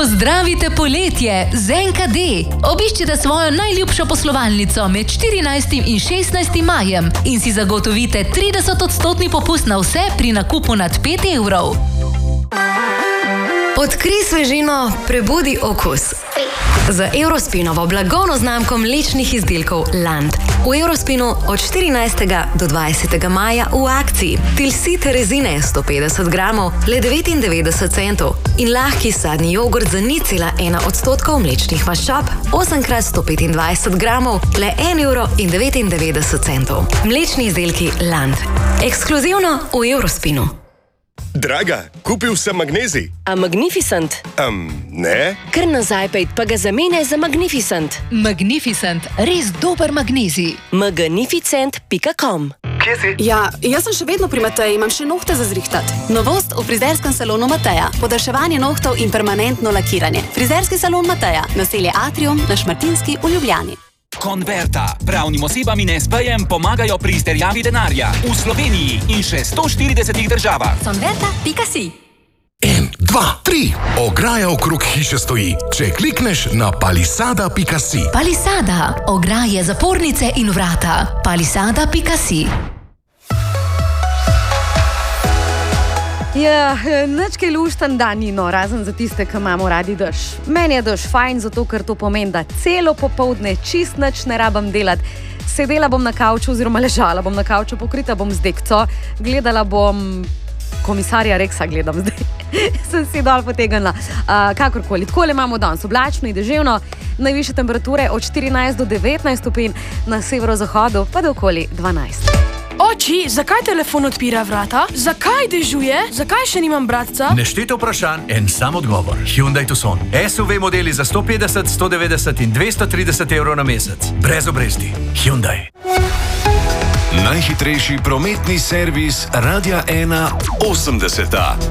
Pozdravite poletje z NKD. Obiščite svojo najljubšo poslovalnico med 14. in 16. majem in si zagotovite 30% popust na vse pri nakupu nad 5 evrov. Odkrij svežino, prebudi okus. Z Eurospinovo blagovno znamko mlečnih izdelkov Land. V Eurospinu od 14. do 20. maja v akciji tilsite rezine 150 gramov le 99 centov in lahki sadni jogurt za 0,1% mlečnih maščob 8x125 gramov le 1,99 €. Mlečni izdelki Land. Ekskluzivno v Eurospinu. Draga, kupil sem magnezij. A Magnificent? Ne. Kar nazaj pejt pa ga zamene za Magnificent. Magnificent, res dober magnezij. Magnificent.com. Kje si? Ja, jaz sem še vedno pri Mateji, imam še nohte za zrihtat. Novost v frizerskem salonu Mateja. Podaljševanje nohtov in permanentno lakiranje. Frizerski salon Mateja, naselje Atrium na Šmartinski v Ljubljani. Converta. Pravnim osebam in SP-jem pomagajo pri izterjavi denarja v Sloveniji in še 140 državah. Converta.si 1, 2, 3. Ograja okrog hiše stoji, če klikneš na palisada.si. Palisada. Ograje, zapornice in vrata. Palisada.si. Ja, nič kaj lušten dan ni, no, razen za tiste, ki imamo radi dež. Meni je dež fajn, zato ker to pomeni, da celo popoldne čist nič ne rabim delati. Sedela bom na kavču oziroma ležala bom na kavču, pokrita bom z dekco, gledala bom komisarja Rexa, gledam zdaj. Sem si dol potegnila. Kakorkoli, takole imamo danes oblačno in deževno, najvišje temperature od 14 do 19 stopinj, na severozahodu pa do okoli 12. Oči, zakaj telefon odpira vrata? Zakaj dežuje? Zakaj še nimam bratca? Neštete vprašanj, en sam odgovor. Hyundai Tucson. SUV modeli za 150, 190 in 230 evrov na mesec. Brez obresti. Hyundai. Najhitrejši prometni servis Radia 1 80.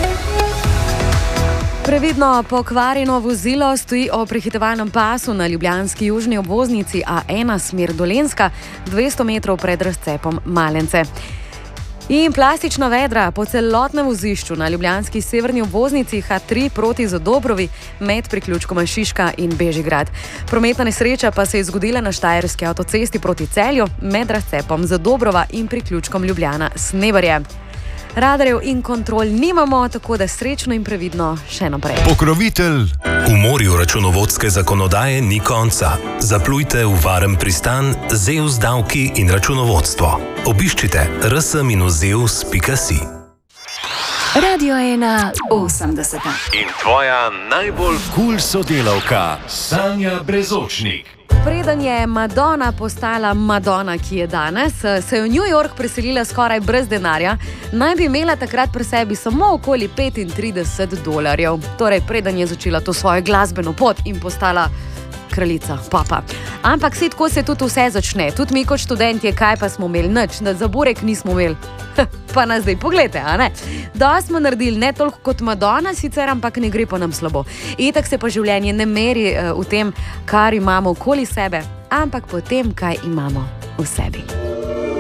Previdno pokvarjeno vozilo stoji o prehitevalnem pasu na ljubljanski južni obvoznici A1 smer Dolenjska, 200 metrov pred razcepom Malence. In plastična vedra po celotnem vozišču na ljubljanski severni obvoznici H3 proti Zadobrovi med priključkoma Šiška in Bežigrad. Prometna nesreča pa se je zgodila na Štajerski avtocesti proti Celju med razcepom Zadobrova in priključkom Ljubljana Sneberje. Radarjev in kontrol nimamo, tako da srečno in previdno še naprej. Pokrovitelj. V morju računovodske zakonodaje ni konca. Zaplujte v varen pristan ZEUS davki in računovodstvo. Obiščite rs-zeus.si. Radio 1 80. In tvoja najbolj cool sodelavka, Sanja Brezočnik. Preden je Madonna postala Madonna, ki je danes, se je v New York preselila skoraj brez denarja, naj bi imela takrat pri sebi samo okoli $35. Torej, preden je začela to svojo glasbeno pot in postala kraljica, papa. Ampak saj tako se tudi vse začne. Tudi mi kot študentje, kaj pa smo imeli? Nič, da za burek nismo imeli. Pa nas zdaj pogledajte, a ne? Da smo naredili ne toliko kot Madonna, sicer, ampak ne gre pa nam slabo. Itak se pa življenje ne meri v tem, kar imamo okoli sebe, ampak po tem, kaj imamo v sebi.